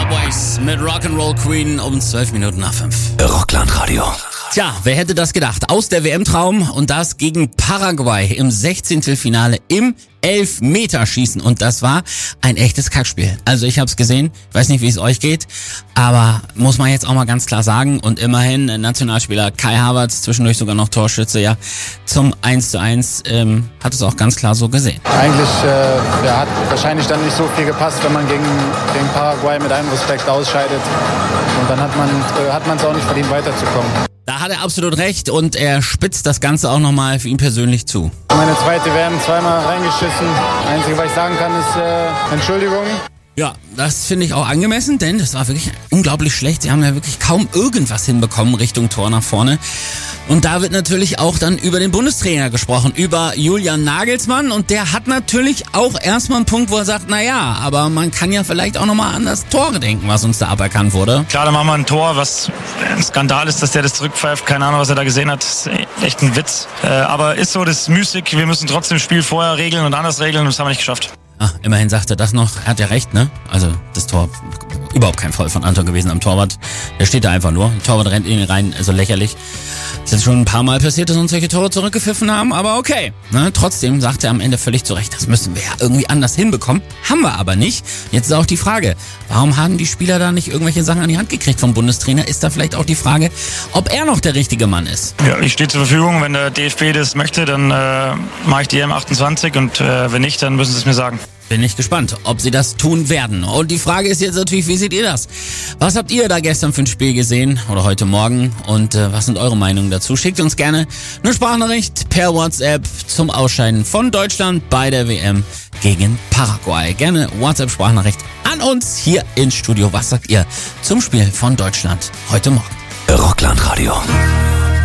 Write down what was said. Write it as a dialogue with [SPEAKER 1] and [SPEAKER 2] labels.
[SPEAKER 1] Subways mit Rock'n'Roll Queen um 12 Minuten nach 5.
[SPEAKER 2] Rockland-Radio.
[SPEAKER 1] Tja, wer hätte das gedacht? Aus der WM-Traum und das gegen Paraguay im 16. Finale im Elfmeterschießen. Und das war ein echtes Kackspiel. Also ich hab's gesehen, weiß nicht, wie es euch geht, aber muss man jetzt auch mal ganz klar sagen. Und immerhin Nationalspieler Kai Havertz, zwischendurch sogar noch Torschütze, ja, zum 1:1, hat es auch ganz klar so gesehen.
[SPEAKER 3] Eigentlich hat wahrscheinlich dann nicht so viel gepasst, wenn man gegen Paraguay mit allem Respekt ausscheidet. Und dann hat man es auch nicht verdient, weiterzukommen.
[SPEAKER 1] Da hat er absolut recht und er spitzt das Ganze auch nochmal für ihn persönlich zu.
[SPEAKER 3] Meine zweite WM, zweimal reingeschissen. Einzige, was ich sagen kann, ist Entschuldigung.
[SPEAKER 1] Ja, das finde ich auch angemessen, denn das war wirklich unglaublich schlecht. Sie haben ja wirklich kaum irgendwas hinbekommen Richtung Tor nach vorne. Und da wird natürlich auch dann über den Bundestrainer gesprochen, über Julian Nagelsmann. Und der hat natürlich auch erstmal einen Punkt, wo er sagt, naja, aber man kann ja vielleicht auch nochmal an das Tor denken, was uns da aberkannt wurde.
[SPEAKER 4] Klar, da machen wir ein Tor, was ein Skandal ist, dass der das zurückpfeift. Keine Ahnung, was er da gesehen hat. Das ist echt ein Witz. Aber ist so, das ist müßig. Wir müssen trotzdem das Spiel vorher regeln und anders regeln und das haben wir nicht geschafft.
[SPEAKER 1] Ach, immerhin sagt er das noch. Er hat ja recht, ne? Also das Tor, überhaupt kein Fall von Anton gewesen am Torwart. Der steht da einfach nur. Der Torwart rennt in ihn rein, also lächerlich. Ist jetzt schon ein paar Mal passiert, dass uns solche Tore zurückgepfiffen haben, aber okay. Ne? Trotzdem sagt er am Ende völlig zu Recht, das müssen wir ja irgendwie anders hinbekommen. Haben wir aber nicht. Jetzt ist auch die Frage, warum haben die Spieler da nicht irgendwelche Sachen an die Hand gekriegt vom Bundestrainer? Ist da vielleicht auch die Frage, ob er noch der richtige Mann ist?
[SPEAKER 4] Ja, ich stehe zur Verfügung. Wenn der DFB das möchte, dann mache ich die M28 und wenn nicht, dann müssen sie es mir sagen.
[SPEAKER 1] Bin ich gespannt, ob sie das tun werden. Und die Frage ist jetzt natürlich, wie seht ihr das? Was habt ihr da gestern für ein Spiel gesehen oder heute Morgen? Und was sind eure Meinungen dazu? Schickt uns gerne eine Sprachnachricht per WhatsApp zum Ausscheiden von Deutschland bei der WM gegen Paraguay. Gerne WhatsApp-Sprachnachricht an uns hier ins Studio. Was sagt ihr zum Spiel von Deutschland heute Morgen?
[SPEAKER 2] Rockland-Radio.